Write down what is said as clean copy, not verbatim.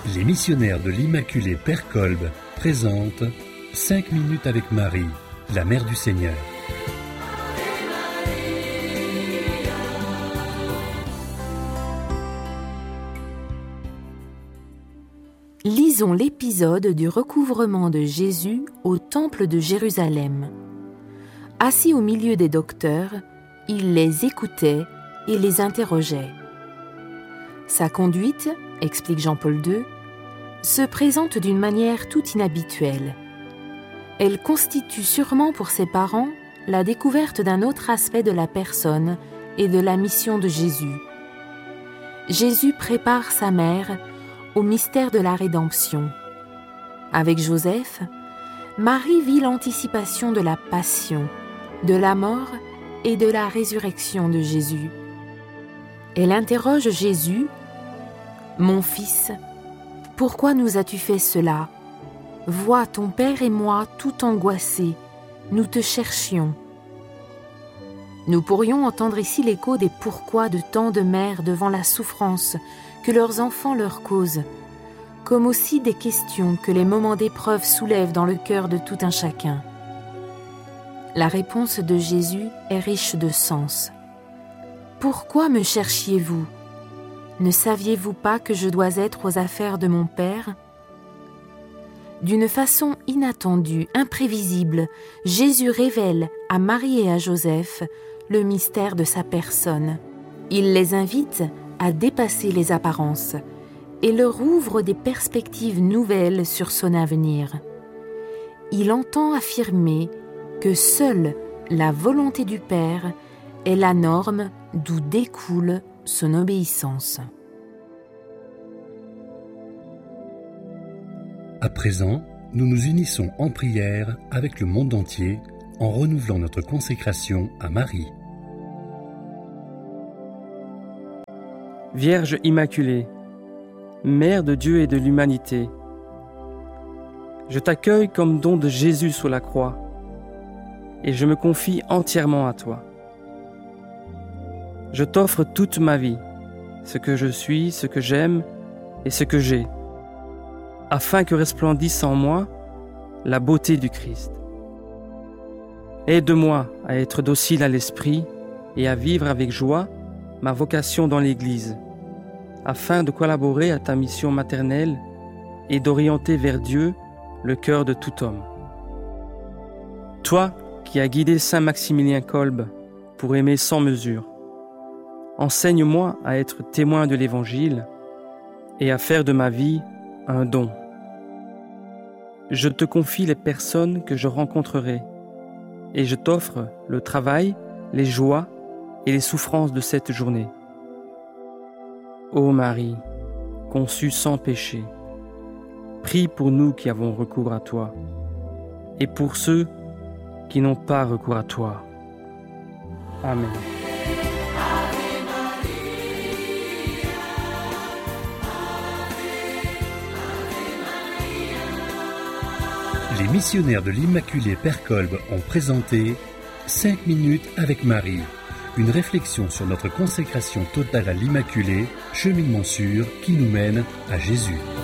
Les missionnaires de l'Immaculée Père Kolb présentent 5 minutes avec Marie, la Mère du Seigneur. Lisons l'épisode du recouvrement de Jésus au Temple de Jérusalem. Assis au milieu des docteurs, il les écoutait et les interrogeait. Sa conduite, explique Jean-Paul II, se présente d'une manière tout inhabituelle. Elle constitue sûrement pour ses parents la découverte d'un autre aspect de la personne et de la mission de Jésus. Jésus prépare sa mère au mystère de la rédemption. Avec Joseph, Marie vit l'anticipation de la passion, de la mort et de la résurrection de Jésus. Elle interroge Jésus : « Mon fils, pourquoi nous as-tu fait cela ? Vois, ton père et moi, tout angoissés, nous te cherchions. » Nous pourrions entendre ici l'écho des pourquoi de tant de mères devant la souffrance que leurs enfants leur causent, comme aussi des questions que les moments d'épreuve soulèvent dans le cœur de tout un chacun. La réponse de Jésus est riche de sens. « Pourquoi me cherchiez-vous ? Ne saviez-vous pas que je dois être aux affaires de mon Père ?» D'une façon inattendue, imprévisible, Jésus révèle à Marie et à Joseph le mystère de sa personne. Il les invite à dépasser les apparences et leur ouvre des perspectives nouvelles sur son avenir. Il entend affirmer que seule la volonté du Père est la norme d'où découle son obéissance. À présent, nous nous unissons en prière avec le monde entier en renouvelant notre consécration à Marie. Vierge Immaculée, Mère de Dieu et de l'humanité, je t'accueille comme don de Jésus sur la croix et je me confie entièrement à toi. Je t'offre toute ma vie, ce que je suis, ce que j'aime et ce que j'ai, afin que resplendisse en moi la beauté du Christ. Aide-moi à être docile à l'esprit et à vivre avec joie ma vocation dans l'Église, afin de collaborer à ta mission maternelle et d'orienter vers Dieu le cœur de tout homme. Toi qui as guidé Saint Maximilien Kolb pour aimer sans mesure, enseigne-moi à être témoin de l'Évangile et à faire de ma vie un don. Je te confie les personnes que je rencontrerai et je t'offre le travail, les joies et les souffrances de cette journée. Ô Marie, conçue sans péché, prie pour nous qui avons recours à toi et pour ceux qui n'ont pas recours à toi. Amen. Les missionnaires de l'Immaculée Père Kolb ont présenté 5 minutes avec Marie, une réflexion sur notre consécration totale à l'Immaculée, cheminement sûr qui nous mène à Jésus.